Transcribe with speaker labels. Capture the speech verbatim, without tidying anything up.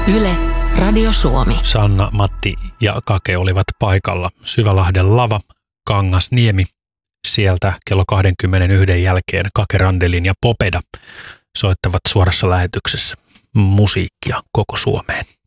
Speaker 1: Yle, Radio Suomi.
Speaker 2: Sanna, Matti ja Kake olivat paikalla. Syvälahden lava, Kangasniemi. Sieltä kello kaksikymmentäyksi jälkeen Kake Randelin ja Popeda soittavat suorassa lähetyksessä musiikkia koko Suomeen.